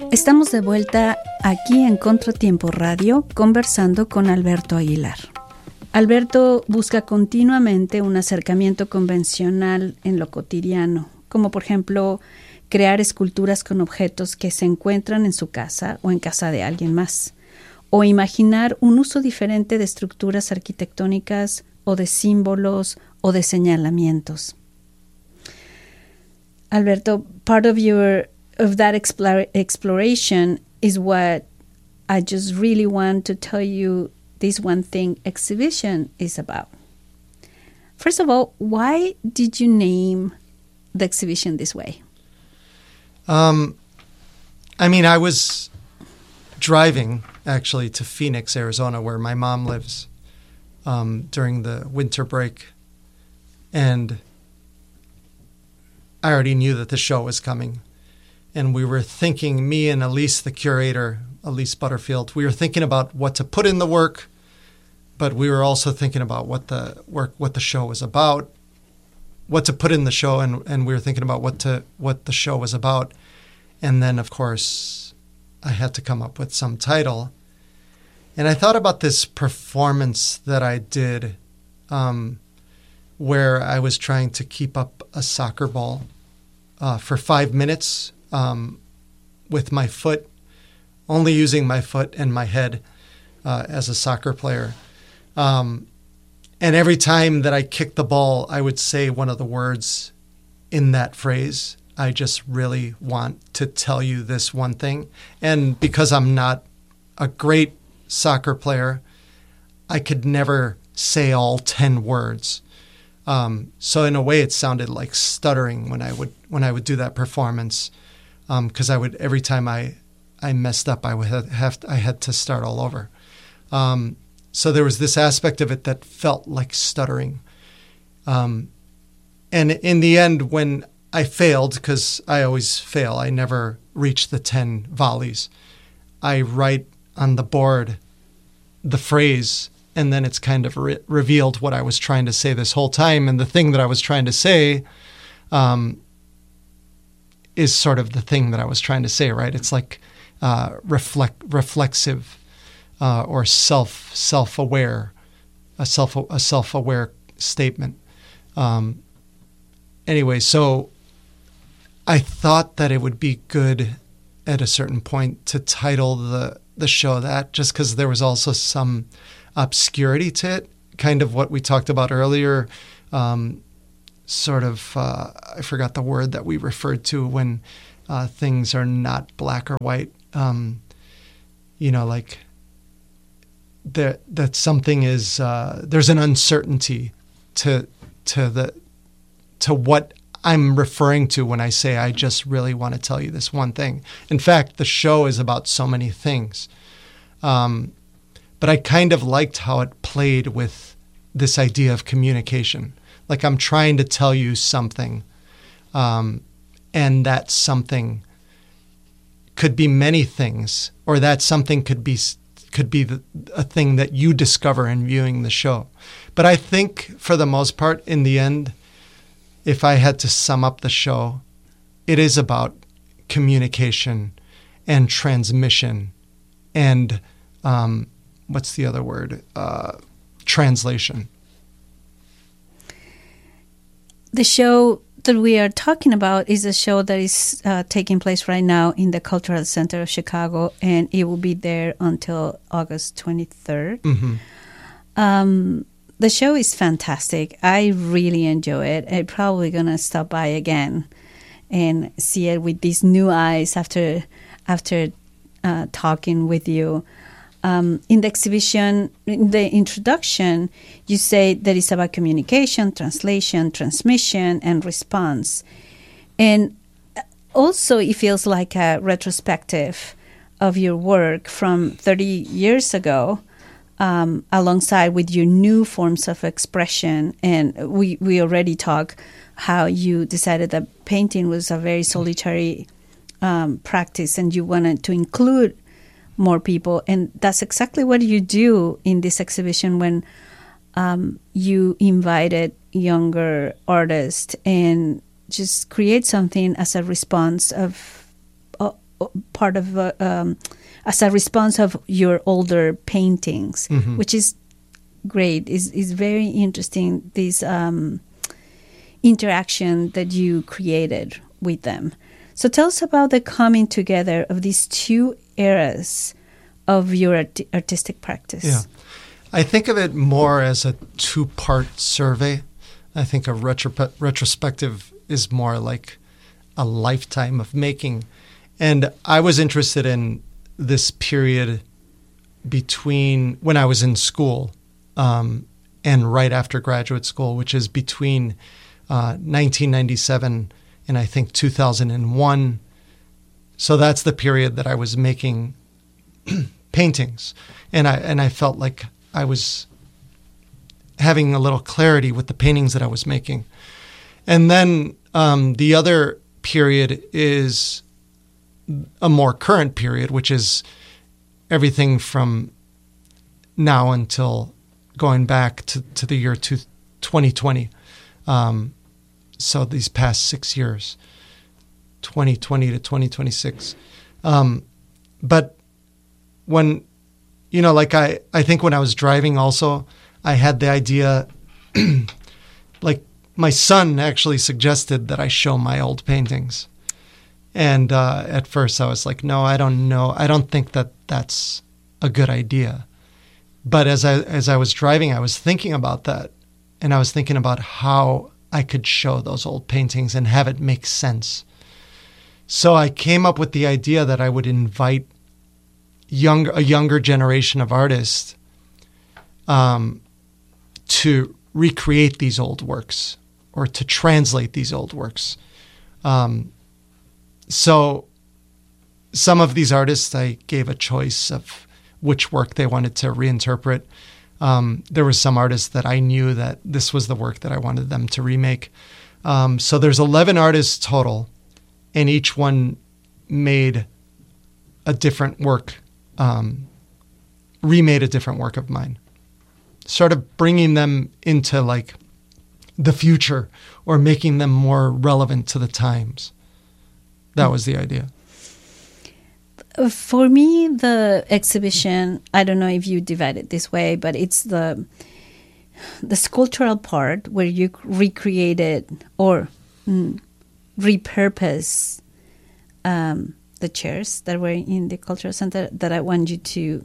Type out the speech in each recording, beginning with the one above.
Estamos de vuelta aquí en Contratiempo Radio conversando con Alberto Aguilar. Alberto busca continuamente un acercamiento convencional en lo cotidiano, como por ejemplo crear esculturas con objetos que se encuentran en su casa o en casa de alguien más, o imaginar un uso diferente de estructuras arquitectónicas o de símbolos o de señalamientos. Alberto, part of that exploration is what I just really want to tell you this one thing exhibition is about. First of all, why did you name the exhibition this way? I was driving actually to Phoenix, Arizona, where my mom lives, during the winter break. And I already knew that the show was coming. And we were thinking, me and Elise, the curator, Elise Butterfield, we were thinking about what to put in the work, but we were also thinking about what the show was about, what to put in the show, and we were thinking about what the show was about. And then, of course, I had to come up with some title. And I thought about this performance that I did where I was trying to keep up a soccer ball for 5 minutes with my foot, only using my foot and my head as a soccer player. And every time that I kicked the ball, I would say one of the words in that phrase. I just really want to tell you this one thing. And because I'm not a great soccer player, I could never say all 10 words. So in a way, it sounded like stuttering when I would do that performance, because every time I messed up, I had to start all over. So there was this aspect of it that felt like stuttering. And in the end, when I failed, because I always fail, I never reach the 10 volleys, I write on the board the phrase, and then it's kind of revealed what I was trying to say this whole time. And the thing that I was trying to say is sort of the thing that I was trying to say, right? It's like reflexive or self-aware, a self-aware statement. Anyway, so I thought that it would be good at a certain point to title the show that, just because there was also some obscurity to it, kind of what we talked about earlier, sort of, I forgot the word that we referred to when things are not black or white, like that something is, there's an uncertainty to what I'm referring to when I say I just really want to tell you this one thing. In fact, the show is about so many things. But I kind of liked how it played with this idea of communication. Like I'm trying to tell you something, and that something could be many things, or that something could be a thing that you discover in viewing the show. But I think for the most part, in the end, if I had to sum up the show, it is about communication and transmission and what's the other word? Translation. The show that we are talking about is a show that is taking place right now in the Cultural Center of Chicago, and it will be there until August 23rd. Mm-hmm. The show is fantastic. I really enjoy it. I'm probably going to stop by again and see it with these new eyes after talking with you. In the exhibition, in the introduction, you say that it's about communication, translation, transmission, and response. And also it feels like a retrospective of your work from 30 years ago, alongside with your new forms of expression. And we already talked how you decided that painting was a very solitary practice and you wanted to include more people. And that's exactly what you do in this exhibition when you invited younger artists and just create something as a response of part of as a response of your older paintings, which is great. Is very interesting. This interaction that you created with them. So tell us about the coming together of these two eras of your artistic practice. Yeah. I think of it more as a two-part survey. I think a retrospective is more like a lifetime of making. And I was interested in this period between when I was in school and right after graduate school, which is between 1997 and I think 2001. So that's the period that I was making paintings. And I felt like I was having a little clarity with the paintings that I was making. And then the other period is a more current period, which is everything from now until going back to the year 2020. So these past 6 years, 2020 to 2026. But when, like I think when I was driving also, I had the idea, like my son actually suggested that I show my old paintings. And at first I was like, no, I don't know. I don't think that that's a good idea. But as I was driving, I was thinking about that. And I was thinking about how I could show those old paintings and have it make sense. So I came up with the idea that I would invite a younger generation of artists to recreate these old works or to translate these old works. So some of these artists, I gave a choice of which work they wanted to reinterpret. There were some artists that I knew that this was the work that I wanted them to remake. So there's 11 artists total, and each one made a different work, remade a different work of mine. Sort of bringing them into like the future or making them more relevant to the times. That was the idea. For me, the exhibition, I don't know if you divide it this way, but it's the sculptural part where you recreated or repurpose the chairs that were in the cultural center that I want you to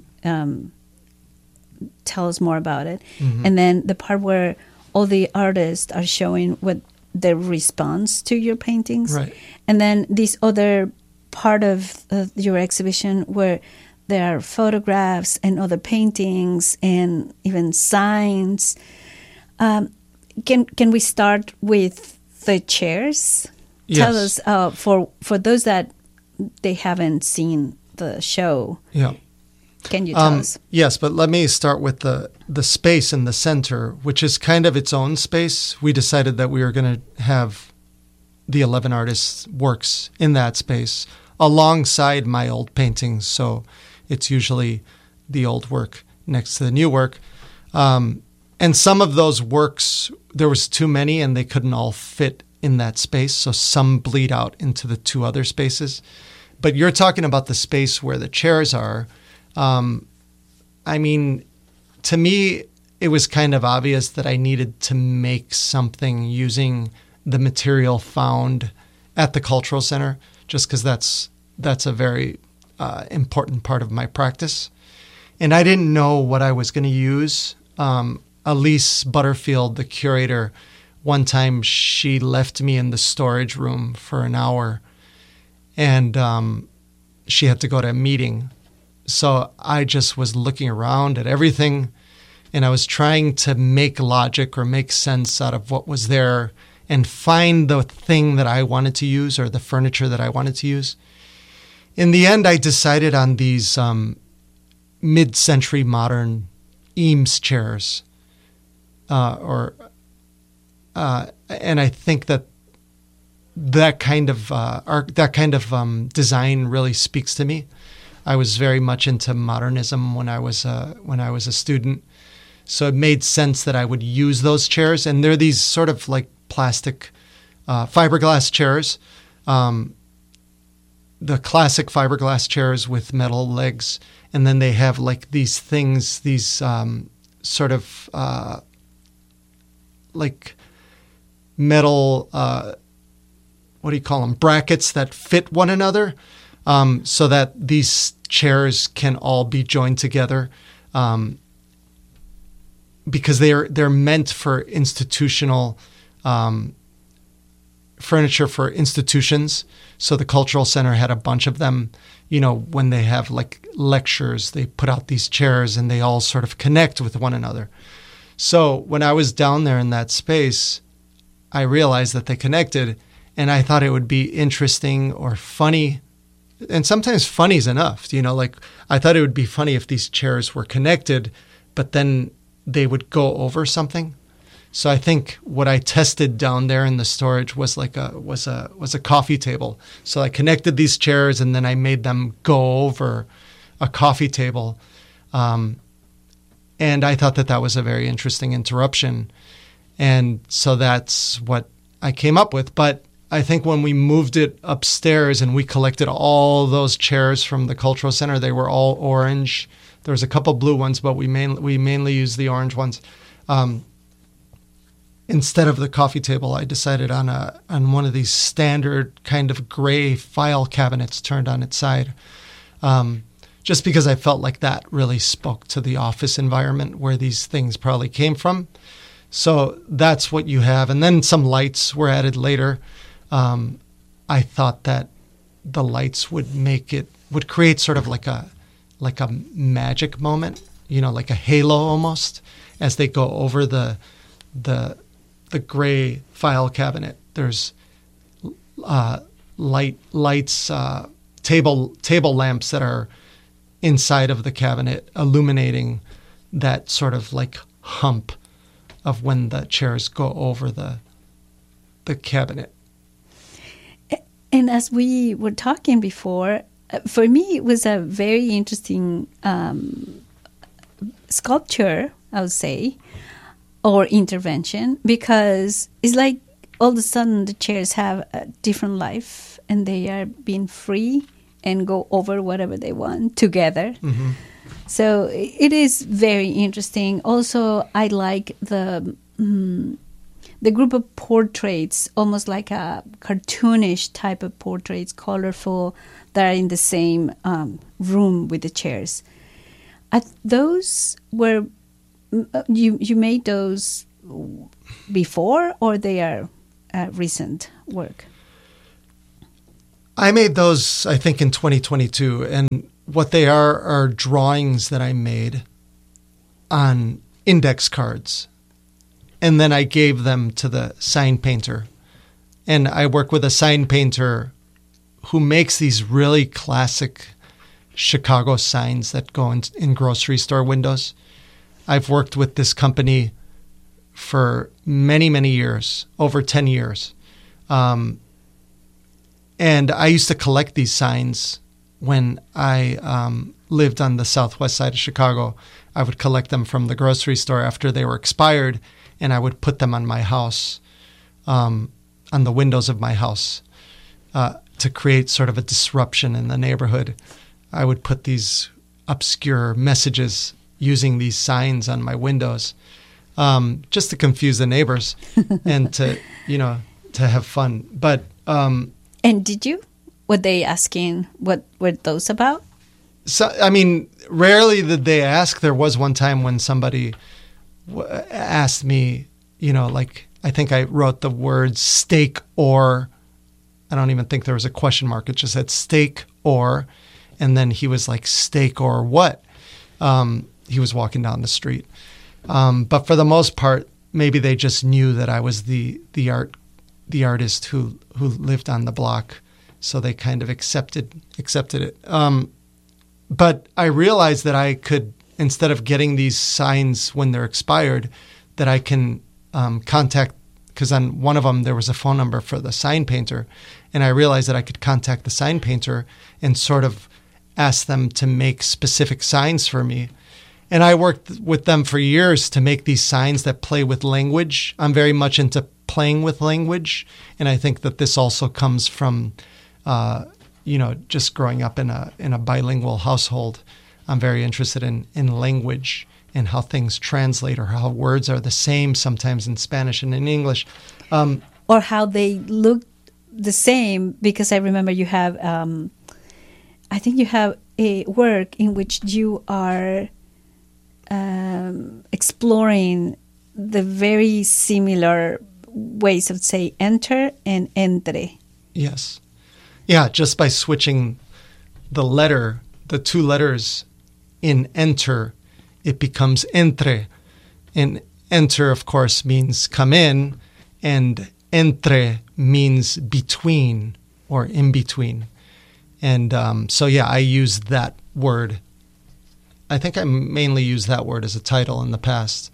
tell us more about it. Mm-hmm. And then the part where all the artists are showing what their response to your paintings. Right. And then this other part of your exhibition where there are photographs and other paintings and even signs. Can we start with the chairs? Yes. Tell us, for those that they haven't seen the show. Yeah. Can you tell us? Yes, but let me start with the space in the center, which is kind of its own space. We decided that we were going to have the 11 artists' works in that space alongside my old paintings. So it's usually the old work next to the new work. And some of those works, there was too many and they couldn't all fit in that space. So some bleed out into the two other spaces. But you're talking about the space where the chairs are. I mean, to me, it was kind of obvious that I needed to make something using the material found at the Cultural Center, just because that's a very important part of my practice. And I didn't know what I was going to use. Elise Butterfield, the curator, one time she left me in the storage room for an hour, and she had to go to a meeting. So I just was looking around at everything, and I was trying to make logic or make sense out of what was there and find the thing that I wanted to use or the furniture that I wanted to use. In the end, I decided on these mid-century modern Eames chairs, and I think that kind of design really speaks to me. I was very much into modernism when I was a student, so it made sense that I would use those chairs. And they're these sort of like plastic fiberglass chairs. the classic fiberglass chairs with metal legs, and then they have like these things, these sort of like metal, what do you call them? Brackets that fit one another, so that these chairs can all be joined together, because they're meant for institutional furniture for institutions. So the Cultural Center had a bunch of them. You know, when they have like lectures, they put out these chairs and they all sort of connect with one another. So when I was down there in that space, I realized that they connected, and I thought it would be interesting or funny. And sometimes funny is enough, you know, like I thought it would be funny if these chairs were connected, but then they would go over something. So I think what I tested down there in the storage was like was a coffee table. So I connected these chairs and then I made them go over a coffee table. And I thought that was a very interesting interruption. And so that's what I came up with. But I think when we moved it upstairs and we collected all those chairs from the Cultural Center, they were all orange. There was a couple blue ones, but we mainly used the orange ones. Instead of the coffee table, I decided on one of these standard kind of gray file cabinets turned on its side, just because I felt like that really spoke to the office environment where these things probably came from. So that's what you have. And then some lights were added later. I thought that the lights would create sort of like a magic moment, you know, like a halo almost, as they go over the gray file cabinet. There's lights, table lamps that are inside of the cabinet, illuminating that sort of like hump of when the chairs go over the cabinet. And as we were talking before, for me, it was a very interesting sculpture, I would say, or intervention, because it's like all of a sudden the chairs have a different life and they are being free and go over whatever they want together. Mm-hmm. So it is very interesting. Also, I like the group of portraits, almost like a cartoonish type of portraits, colorful, that are in the same room with the chairs. Those were, you made those before, or they are recent work? I made those, I think, in 2022. And what they are drawings that I made on index cards. And then I gave them to the sign painter. And I work with a sign painter who makes these really classic Chicago signs that go in grocery store windows. I've worked with this company for many, many years, over 10 years. And I used to collect these signs when I lived on the southwest side of Chicago. I would collect them from the grocery store after they were expired, and I would put them on my house, on the windows of my house, to create sort of a disruption in the neighborhood. I would put these obscure messages using these signs on my windows, just to confuse the neighbors and to have fun. But and did you? Were they asking what were those about? So, I mean, rarely did they ask. There was one time when somebody asked me, like, I think I wrote the words steak or, I don't even think there was a question mark. It just said steak or, and then he was like, steak or what? He was walking down the street. But for the most part, maybe they just knew that I was the artist who lived on the block. So they kind of accepted it. But I realized that I could, instead of getting these signs when they're expired, that I can contact, because on one of them there was a phone number for the sign painter, and I realized that I could contact the sign painter and sort of ask them to make specific signs for me. And I worked with them for years to make these signs that play with language. I'm very much into playing with language, and I think that this also comes from just growing up in a bilingual household, I'm very interested in language and how things translate, or how words are the same sometimes in Spanish and in English. Or how they look the same, because I remember you have, I think you have a work in which you are exploring the very similar ways of say enter and entre. Yes. Yeah, just by switching the two letters in enter, it becomes entre. And enter, of course, means come in, and entre means between or in between. And so, yeah, I used that word. I think I mainly used that word as a title in the past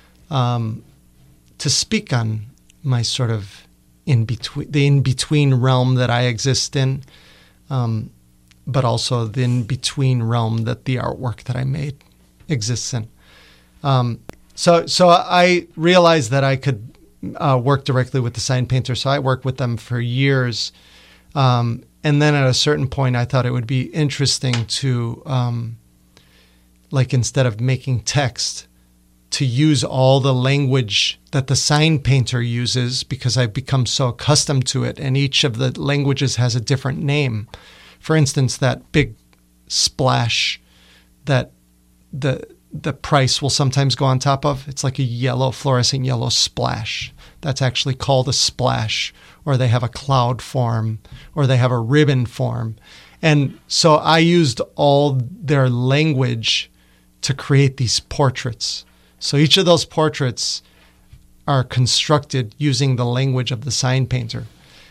to speak on my sort of the in-between realm that I exist in, but also the in-between realm that the artwork that I made exists in. So I realized that I could work directly with the sign painter, so I worked with them for years. And then at a certain point, I thought it would be interesting to, instead of making text, to use all the language that the sign painter uses, because I've become so accustomed to it, and each of the languages has a different name. For instance, that big splash that the price will sometimes go on top of, it's like a fluorescent yellow splash. That's actually called a splash, or they have a cloud form, or they have a ribbon form. And so I used all their language to create these portraits. So each of those portraits are constructed using the language of the sign painter.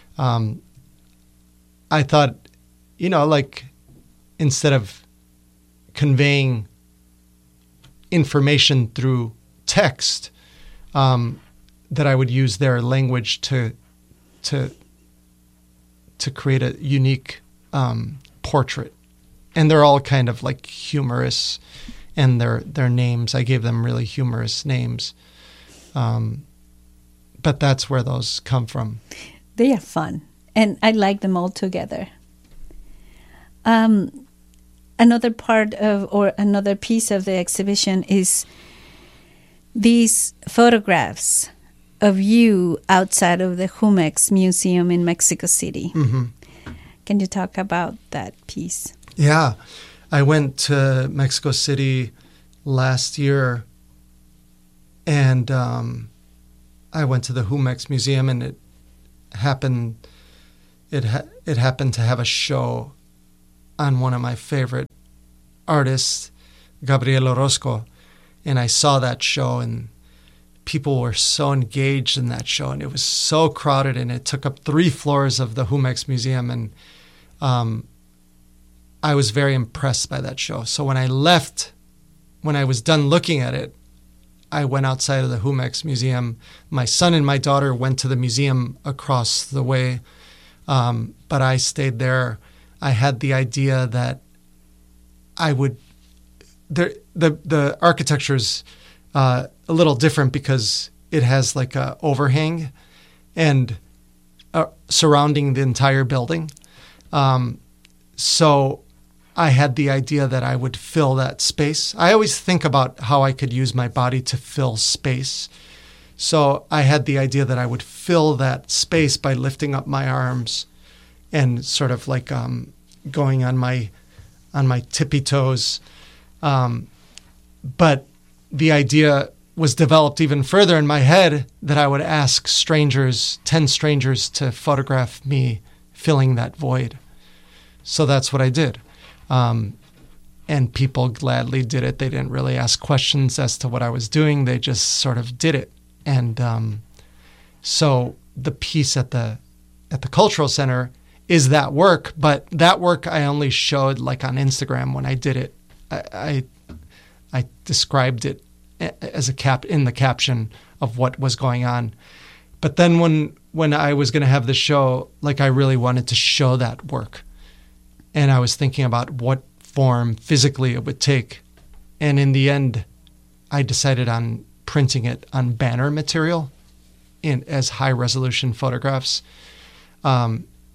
I thought, instead of conveying information through text, that I would use their language to create a unique portrait. And they're all kind of like humorous, and their names, I gave them really humorous names. But that's where those come from. They are fun, and I like them all together. Another part another piece of the exhibition is these photographs of you outside of the Jumex Museum in Mexico City. Mm-hmm. Can you talk about that piece? Yeah. I went to Mexico City last year, and I went to the Jumex Museum, and it happened to have a show on one of my favorite artists, Gabriel Orozco, and I saw that show, and people were so engaged in that show, and it was so crowded, and it took up 3 floors of the Jumex Museum, and I was very impressed by that show. So when I was done looking at it, I went outside of the Jumex Museum. My son and my daughter went to the museum across the way, but I stayed there. I had the idea that the architecture's a little different because it has like a overhang and surrounding the entire building. So I had the idea that I would fill that space. I always think about how I could use my body to fill space. So I had the idea that I would fill that space by lifting up my arms and sort of like going on my tippy toes. But the idea was developed even further in my head that I would ask 10 strangers to photograph me filling that void. So that's what I did. And people gladly did it. They didn't really ask questions as to what I was doing. They just sort of did it. And so the piece at the Cultural Center is that work, but that work I only showed like on Instagram when I did it. I described it as in the caption of what was going on. But then when I was going to have the show, like I really wanted to show that work. And I was thinking about what form physically it would take. And in the end, I decided on printing it on banner material as high-resolution photographs.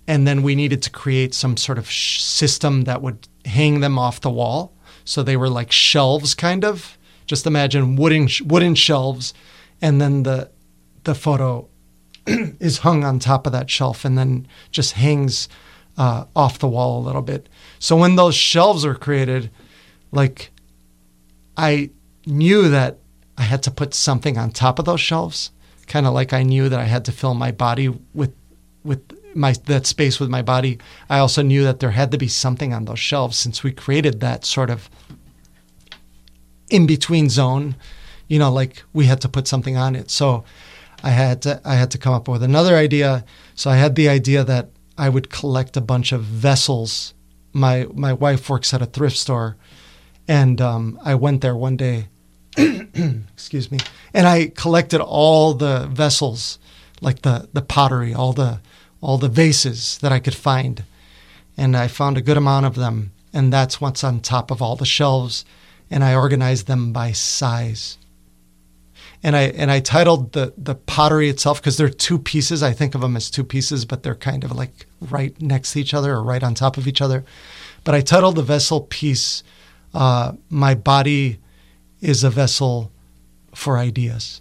and then we needed to create some sort of system that would hang them off the wall. So they were like shelves, kind of. Just imagine wooden shelves, and then the photo is hung on top of that shelf and then just hangs off the wall a little bit. So when those shelves were created, like, I knew that I had to put something on top of those shelves, kind of like I knew that I had to fill my body with that space with my body. I also knew that there had to be something on those shelves, since we created that sort of in-between zone, like we had to put something on it. So I had to come up with another idea. So I had the idea that I would collect a bunch of vessels. My wife works at a thrift store, and I went there one day, excuse me, and I collected all the vessels, like the pottery, all the vases that I could find. And I found a good amount of them, and that's what's on top of all the shelves. And I organized them by size. And I titled the pottery itself, because they're two pieces. I think of them as two pieces, but they're kind of like right next to each other or right on top of each other. But I titled the vessel piece, My Body is a Vessel for Ideas.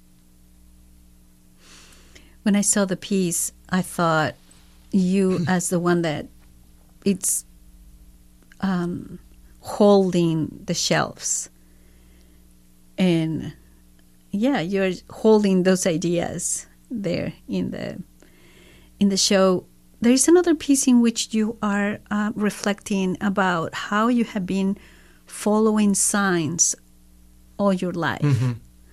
When I saw the piece, I thought you as the one that it's holding the shelves. And yeah, you're holding those ideas there in the show. There is another piece in which you are reflecting about how you have been following signs all your life. Mm-hmm.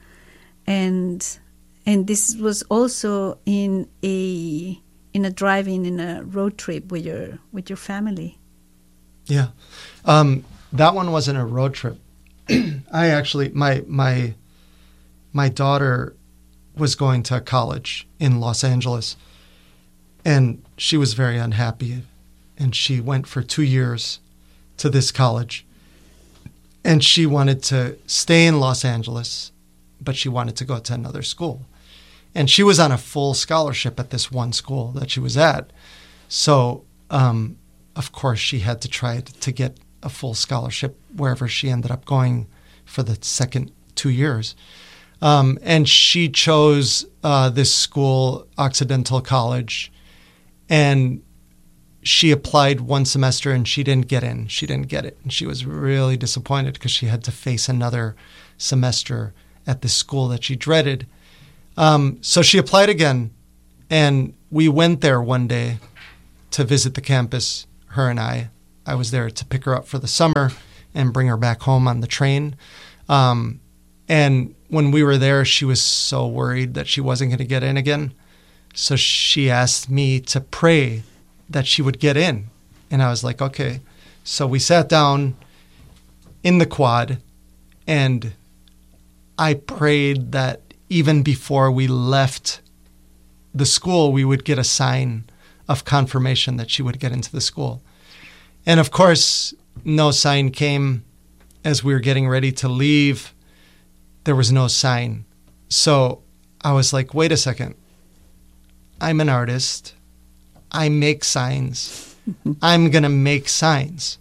And this was also in a driving in a road trip with your family. Yeah. That one wasn't a road trip. I actually, my daughter was going to college in Los Angeles, and she was very unhappy, and she went for 2 years to this college, and she wanted to stay in Los Angeles, but she wanted to go to another school. And she was on a full scholarship at this one school that she was at. So, of course, she had to try to get a full scholarship wherever she ended up going for the second 2 years. And she chose this school, Occidental College, and she applied one semester and she didn't get in. She didn't get it. And she was really disappointed because she had to face another semester at this school that she dreaded. So she applied again, and we went there one day to visit the campus, her and I. I was there to pick her up for the summer and bring her back home on the train. And when we were there, she was so worried that she wasn't going to get in again. So she asked me to pray that she would get in. And I was like, okay. So we sat down in the quad, and I prayed that even before we left the school, we would get a sign of confirmation that she would get into the school. And of course, no sign came. As we were getting ready to leave, there was no sign. So I was like, wait a second. I'm an artist. I make signs. I'm going to make signs.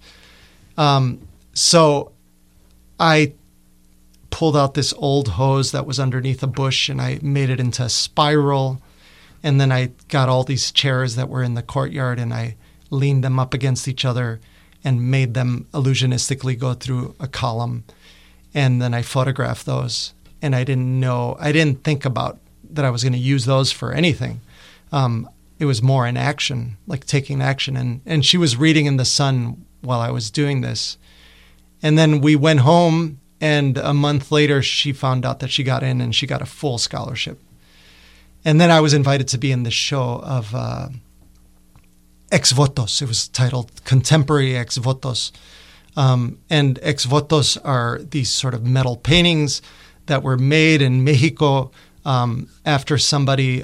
So I pulled out this old hose that was underneath a bush, and I made it into a spiral. And then I got all these chairs that were in the courtyard, and I leaned them up against each other and made them illusionistically go through a column. And then I photographed those. And I didn't think about that I was going to use those for anything. It was more an action, like taking action. And she was reading in the sun while I was doing this. And then we went home, and a month later, she found out that she got in, and she got a full scholarship. And then I was invited to be in the show of Ex Votos. It was titled Contemporary Ex Votos. And ex votos are these sort of metal paintings that were made in Mexico after somebody,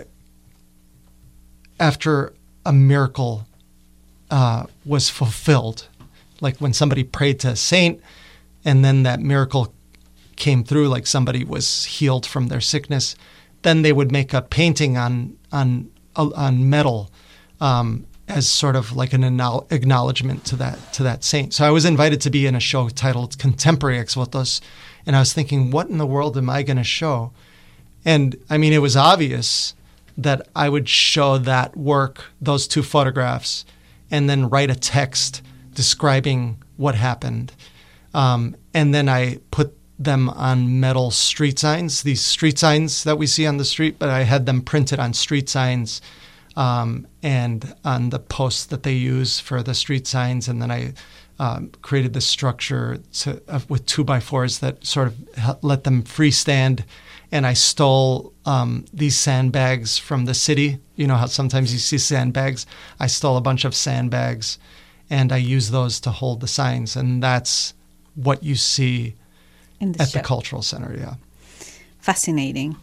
after a miracle was fulfilled. Like when somebody prayed to a saint, and then that miracle came through, like somebody was healed from their sickness, then they would make a painting on metal as sort of like an acknowledgement to that saint. So I was invited to be in a show titled Contemporary Ex-Votos, and I was thinking, what in the world am I going to show? And I mean, it was obvious that I would show that work, those two photographs, and then write a text describing what happened. And then I put them on metal street signs, these street signs that we see on the street, but I had them printed on street signs and on the posts that they use for the street signs. And then I created this structure with 2x4s that sort of let them freestand. And I stole these sandbags from the city. You know how sometimes you see sandbags? I stole a bunch of sandbags, and I use those to hold the signs. And that's what you see at the Cultural Center, yeah. Fascinating.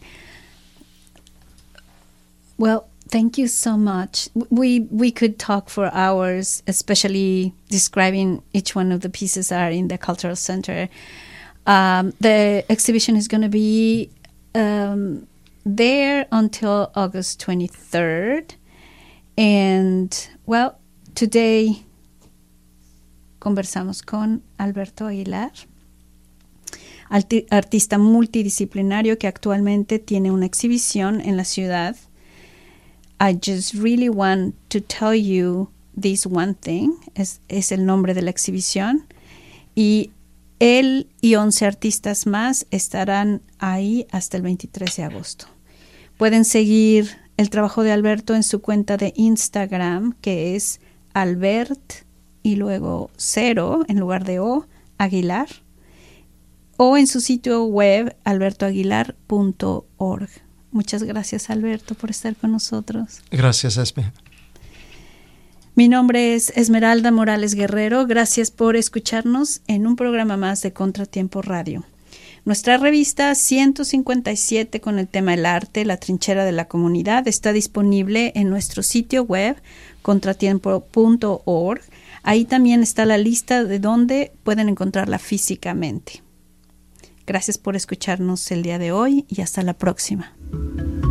Well, thank you so much. We could talk for hours, especially describing each one of the pieces that are in the Cultural Center. The exhibition is going to be there until August 23rd. And, well, today conversamos con Alberto Aguilar, artista multidisciplinario que actualmente tiene una exhibición en la ciudad. I just really want to tell you this one thing, es el nombre de la exhibición, y él y 11 artistas más estarán ahí hasta el 23 de agosto. Pueden seguir el trabajo de Alberto en su cuenta de Instagram, que es Albert y luego 0 en lugar de O, Aguilar, o en su sitio web albertoaguilar.org. Muchas gracias, Alberto, por estar con nosotros. Gracias, Esme. Mi nombre es Esmeralda Morales Guerrero. Gracias por escucharnos en un programa más de Contratiempo Radio. Nuestra revista 157 con el tema El arte, la trinchera de la comunidad, está disponible en nuestro sitio web contratiempo.org. Ahí también está la lista de dónde pueden encontrarla físicamente. Gracias por escucharnos el día de hoy y hasta la próxima.